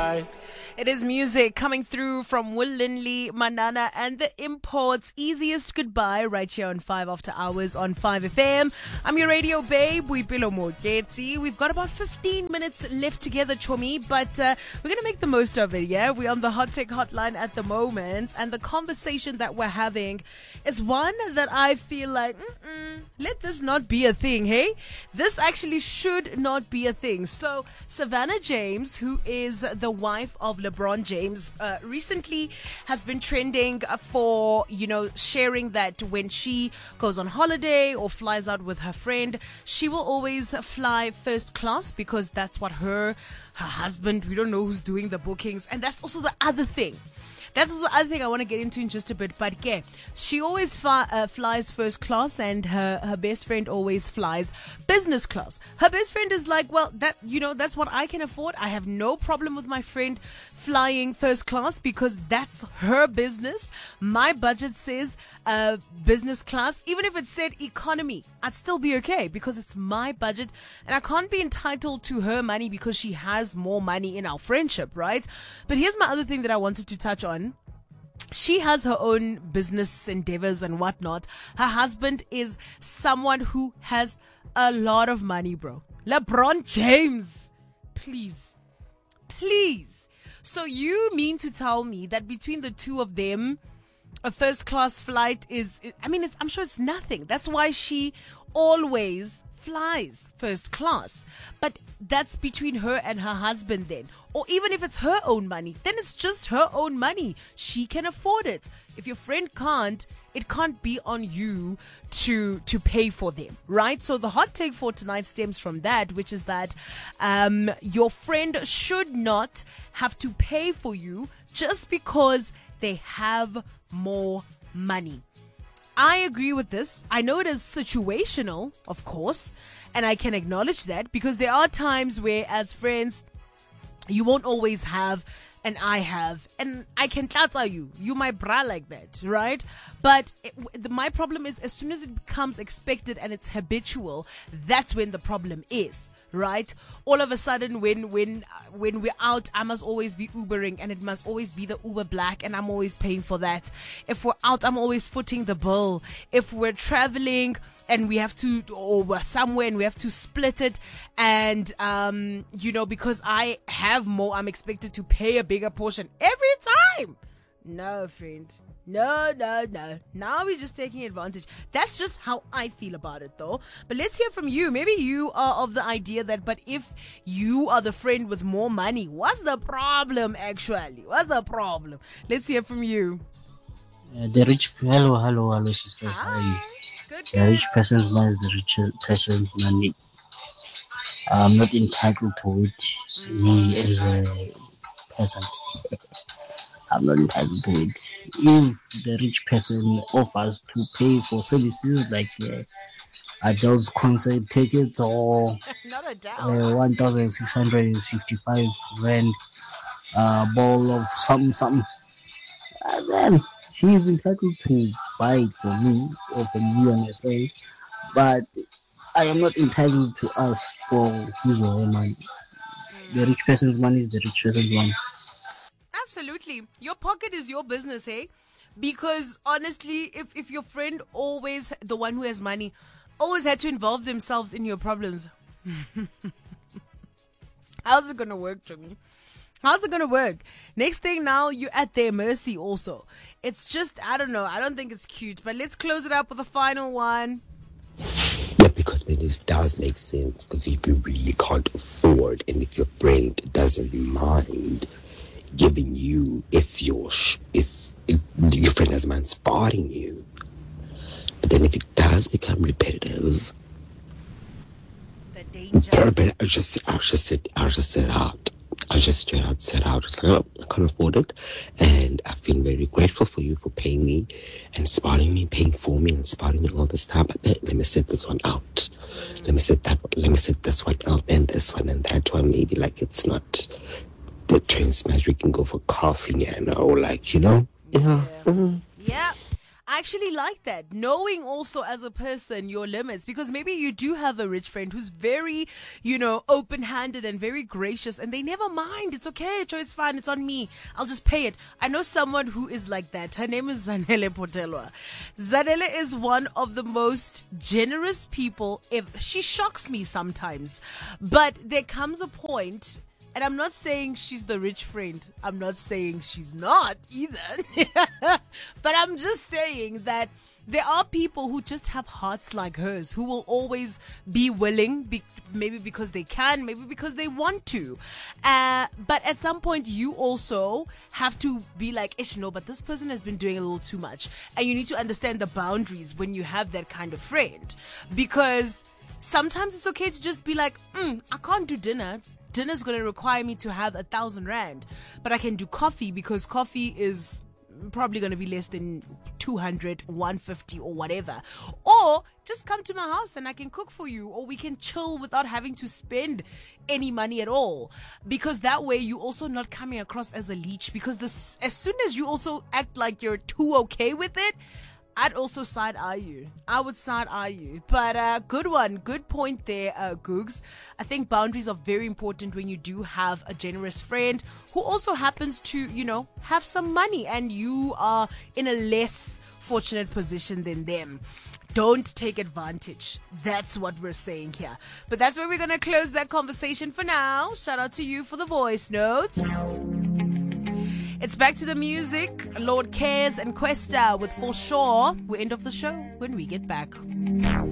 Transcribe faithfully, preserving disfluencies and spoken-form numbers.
goodbye. It is music coming through from Will Linley, Manana, and the Imports. Easiest Goodbye right here on five After Hours on five F M. I'm your radio babe, Boipelo Moketsi. We've got about fifteen minutes left together, Chomi, but uh, we're going to make the most of it, yeah? We're on the Hot Tech Hotline at the moment, and the conversation that we're having is one that I feel like, mm-mm, let this not be a thing, hey? This actually should not be a thing. So, Savannah James, who is the wife of LeBron James, uh, recently has been trending for, you know, sharing that when she goes on holiday or flies out with her friend, she will always fly first class because that's what her, her husband, we don't know who's doing the bookings. And that's also the other thing. That's also the other thing I want to get into in just a bit. But yeah, she always fly, uh, flies first class, and her, her best friend always flies business class. Her best friend is like, well, that, you know, that's what I can afford. I have no problem with my friend flying first class because that's her business. My budget says uh, business class. Even if it said economy, I'd still be okay because it's my budget, and I can't be entitled to her money because she has more money in our friendship, right? But here's my other thing that I wanted to touch on. She has her own business endeavors and whatnot. Her husband is someone who has a lot of money, bro. LeBron James. Please. Please. So you mean to tell me that between the two of them, a first class flight is, I mean, it's, I'm sure it's nothing. That's why she always flies first class. But that's between her and her husband then. Or even if it's her own money, then it's just her own money. She can afford it. If your friend can't, it can't be on you to to pay for them, right? So the hot take for tonight stems from that, which is that um, your friend should not have to pay for you just because they have more money. I agree with this. I know it is situational, of course, and I can acknowledge that because there are times where, as friends, you won't always have, and I have, and I can tell you, you might bra like that, right? But it, the, my problem is, as soon as it becomes expected and it's habitual, that's when the problem is, right? All of a sudden, when when when we're out, I must always be Ubering, and it must always be the Uber Black, and I'm always paying for that. If we're out, I'm always footing the bill. If we're traveling and we have to, or we're somewhere and we have to split it, and um, you know, because I have more, I'm expected to pay a bigger portion every time. No, friend. No, no, no. Now we're just taking advantage. That's just how I feel about it, though. But let's hear from you. Maybe you are of the idea that, but if you are the friend with more money, what's the problem, actually? What's the problem? Let's hear from you. Uh, the rich, hello, hello, hello, sisters. Hi. How are you? Good, the rich person's money is the rich person's money. I'm not entitled to it. Mm. Me as a peasant. I'm not entitled to it. If the rich person offers to pay for services like uh, Adele's concert tickets or uh, one thousand six hundred fifty-five rand uh, ball of something, something, uh, then he is entitled to buy it for me or for you and my friends. But I am not entitled to ask for his or her money. The rich person's money is the rich person's money. Absolutely. Your pocket is your business, eh? Because honestly, if, if your friend always, the one who has money, always had to involve themselves in your problems, how's it going to work, Jimmy? How's it going to work? Next thing now, you're at their mercy also. It's just, I don't know. I don't think it's cute. But let's close it up with a final one. Yeah, because then it does make sense. Because if you really can't afford, and if your friend doesn't mind giving you, if your if if your friend doesn't mind spotting you, but then if it does become repetitive, the danger. I just I just sit I just sit out. I just straight out said out. Just like, oh, I can't afford it, and I've been very grateful for you for paying me and spotting me, paying for me, and spotting me all this time. But then, let me set this one out. Let me set that. Let me set this one out, and this one, and that one. Maybe like it's not the train smash. We can go for coffee, and or like you know, yeah. Yeah. Mm-hmm. Yeah. I actually like that. Knowing also as a person your limits, because maybe you do have a rich friend who's very, you know, open-handed and very gracious, and they never mind. It's okay, Joe, it's fine, it's on me. I'll just pay it. I know someone who is like that. Her name is Zanele Potelwa. Zanele is one of the most generous people. If she shocks me sometimes, but there comes a point. And I'm not saying she's the rich friend. I'm not saying she's not either. But I'm just saying that there are people who just have hearts like hers, who will always be willing, be, maybe because they can, maybe because they want to. Uh, but at some point, you also have to be like, ish, no, but this person has been doing a little too much. And you need to understand the boundaries when you have that kind of friend. Because sometimes it's okay to just be like, mm, I can't do dinner. Dinner's going to require me to have a thousand rand, but I can do coffee because coffee is probably going to be less than two hundred, one fifty or whatever. Or just come to my house and I can cook for you, or we can chill without having to spend any money at all. Because that way you're also not coming across as a leech, because this, as soon as you also act like you're too okay with it, I'd also side eye you. I would side eye you. But uh, good one. Good point there, uh, Googs. I think boundaries are very important when you do have a generous friend who also happens to, you know, have some money and you are in a less fortunate position than them. Don't take advantage. That's what we're saying here. But that's where we're going to close that conversation for now. Shout out to you for the voice notes. It's back to the music. Lord Cares and Questa with For Sure. We end off the show when we get back.